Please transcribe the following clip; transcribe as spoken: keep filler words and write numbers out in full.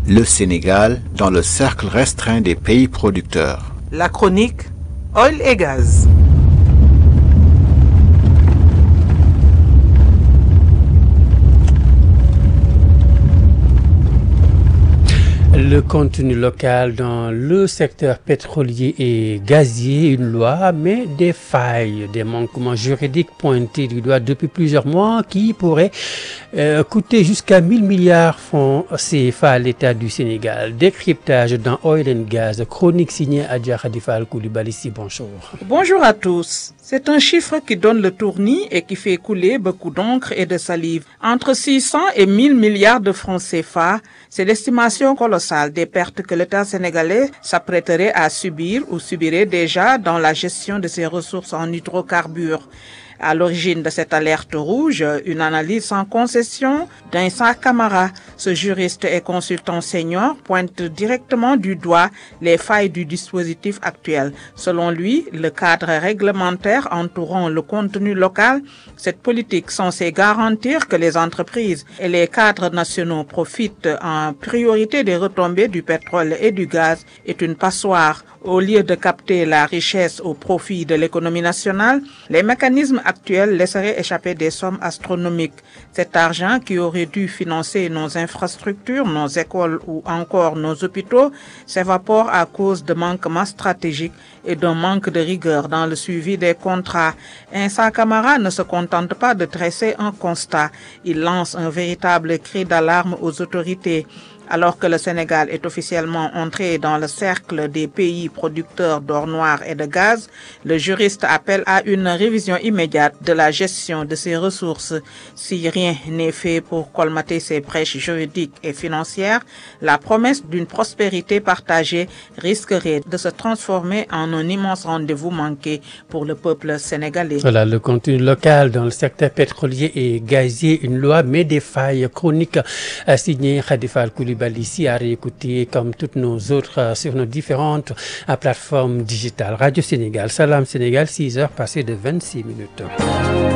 Le Sénégal dans le cercle restreint des pays producteurs. La chronique Oil et Gaz. Le contenu local dans le secteur pétrolier et gazier, une loi, mais des failles, des manquements juridiques pointés du doigt depuis plusieurs mois qui pourraient euh, coûter jusqu'à mille milliards francs C F A à l'État du Sénégal. Décryptage dans Oil and Gaz, chronique signée Adja Khadifal Koulibaly. Bonjour. Bonjour à tous. C'est un chiffre qui donne le tournis et qui fait couler beaucoup d'encre et de salive. Entre six cents et mille milliards de francs C F A, c'est l'estimation colossale des pertes que l'État sénégalais s'apprêterait à subir ou subirait déjà dans la gestion de ses ressources en hydrocarbures. À l'origine de cette alerte rouge, une analyse sans concession d'Insa Camara. Ce juriste et consultant senior pointe directement du doigt les failles du dispositif actuel. Selon lui, le cadre réglementaire entourant le contenu local, cette politique censée garantir que les entreprises et les cadres nationaux profitent en priorité des retombées du pétrole et du gaz, est une passoire. Au lieu de capter la richesse au profit de l'économie nationale, les mécanismes actuels laisseraient échapper des sommes astronomiques. Cet argent qui aurait dû financer nos infrastructures, nos écoles ou encore nos hôpitaux s'évapore à cause de manquements stratégiques et d'un manque de rigueur dans le suivi des contrats. Insa Camara ne se contente pas de dresser un constat, il lance un véritable cri d'alarme aux autorités. Alors que le Sénégal est officiellement entré dans le cercle des pays producteurs d'or noir et de gaz, le juriste appelle à une révision immédiate de la gestion de ses ressources. Si rien n'est fait pour colmater ces brèches juridiques et financières, la promesse d'une prospérité partagée risquerait de se transformer en un immense rendez-vous manqué pour le peuple sénégalais. Voilà le contenu local dans le secteur pétrolier et gazier, une loi mais des failles chroniques signée Khadifal Koulibaly. Ici à réécouter comme toutes nos autres euh, sur nos différentes euh, plateformes digitales. Radio Sénégal, Salam Sénégal, six heures passées de vingt-six minutes.